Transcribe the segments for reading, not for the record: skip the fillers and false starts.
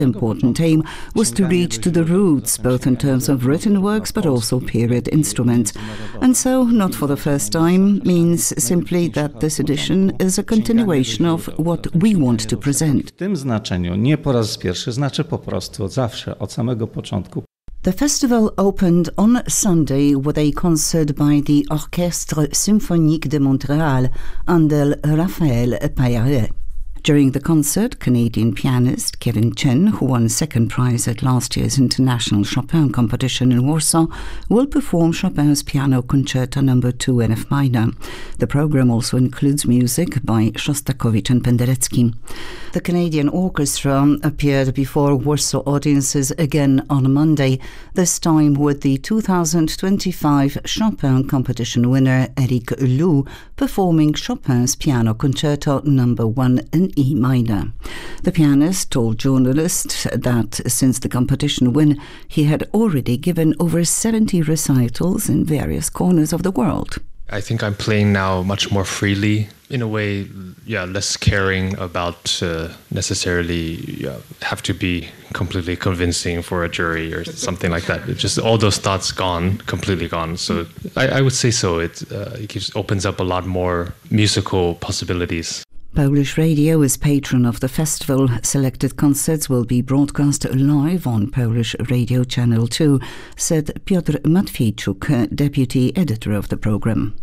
important aim was to reach to the roots, both in terms of written works but also period instruments. And so, not for the first time, means simply that this edition is a continuation of what we want to present. W tym znaczeniu nie po raz pierwszy, znaczy po prostu od zawsze, od samego początku. The festival opened on Sunday with a concert by the Orchestre Symphonique de Montréal under Raphaël Paillardet. During the concert, Canadian pianist Kevin Chen, who won second prize at last year's International Chopin competition in Warsaw, will perform Chopin's Piano Concerto No. 2 in F minor. The program also includes music by Shostakovich and Penderecki. The Canadian orchestra appeared before Warsaw audiences again on Monday, this time with the 2025 Chopin competition winner Eric Hulot performing Chopin's Piano Concerto No. 1 in E minor. The pianist told journalists that since the competition win, he had already given over 70 recitals in various corners of the world. I think I'm playing now much more freely, in a way, less caring about necessarily have to be completely convincing for a jury or something like that. Just all those thoughts completely gone. So I would say so. It opens up a lot more musical possibilities. Polish Radio is patron of the festival. Selected concerts will be broadcast live on Polish Radio Channel 2, said Piotr Matwiejczuk, deputy editor of the program.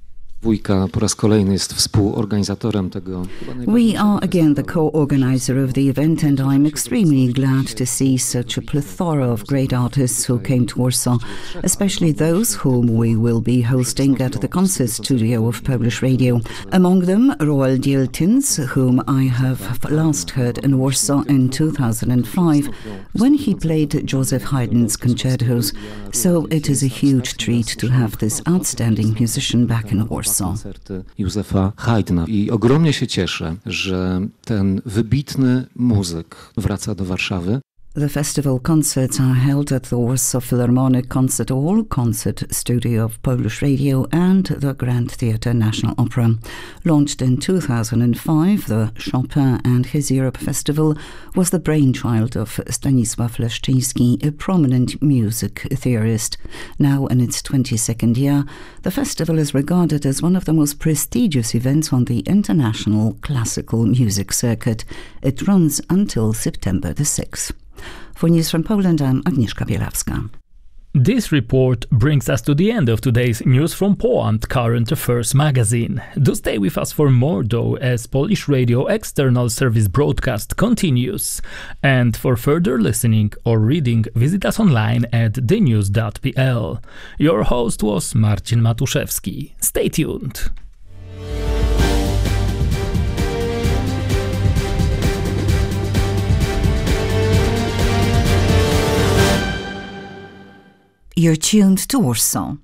Po raz kolejny jest współorganizatorem tego. We are again the co-organizer of the event, and I'm extremely glad to see such a plethora of great artists who came to Warsaw, especially those whom we will be hosting at the concert studio of Polish Radio. Among them, Roald Jeltins, whom I have last heard in Warsaw in 2005, when he played Joseph Haydn's concertos. So it is a huge treat to have this outstanding musician back in Warsaw. Koncerty Józefa Haydna i ogromnie się cieszę, że ten wybitny muzyk wraca do Warszawy. The festival concerts are held at the Warsaw Philharmonic Concert Hall, Concert Studio of Polish Radio and the Grand Theatre National Opera. Launched in 2005, the Chopin and His Europe Festival was the brainchild of Stanisław Leszczyński, a prominent music theorist. Now in its 22nd year, the festival is regarded as one of the most prestigious events on the international classical music circuit. It runs until September the 6th. For News from Poland, I'm Agnieszka Bielawska. This report brings us to the end of today's News from Poland Current Affairs magazine. Do stay with us for more though, as Polish Radio External Service broadcast continues. And for further listening or reading, visit us online at thenews.pl. Your host was Marcin Matuszewski. Stay tuned. You're tuned to Warsaw.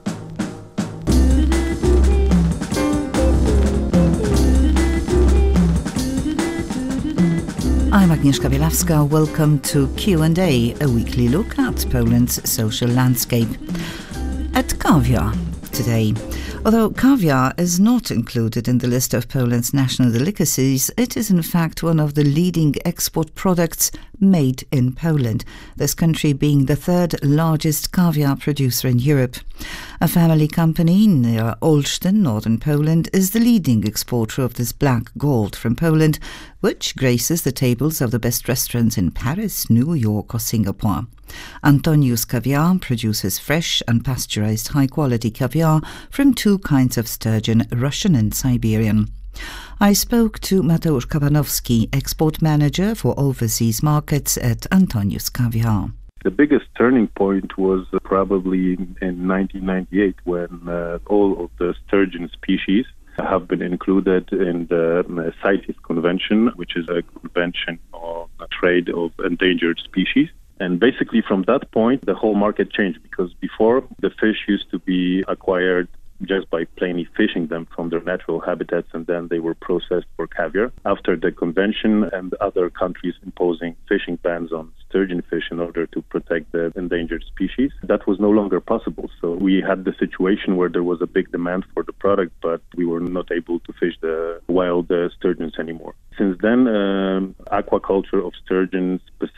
I'm Agnieszka Bielawska. Welcome to Q&A, a weekly look at Poland's social landscape. At Caviar today. Although caviar is not included in the list of Poland's national delicacies, it is in fact one of the leading export products made in Poland, this country being the third largest caviar producer in Europe. A family company near Olsztyn, northern Poland, is the leading exporter of this black gold from Poland, which graces the tables of the best restaurants in Paris, New York or Singapore. Antonius Caviar produces fresh, unpasteurized, high-quality caviar from two kinds of sturgeon, Russian and Siberian. I spoke to Mateusz Kabanowski, export manager for overseas markets at Antonius Caviar. The biggest turning point was probably in 1998 when all of the sturgeon species have been included in the CITES Convention, which is a convention on the trade of endangered species. And basically from that point, the whole market changed, because before the fish used to be acquired just by plainly fishing them from their natural habitats, and then they were processed for caviar. After the convention and other countries imposing fishing bans on sturgeon fish in order to protect the endangered species. That was no longer possible. So we had the situation where there was a big demand for the product, but we were not able to fish the wild sturgeons anymore. Since then, aquaculture of sturgeons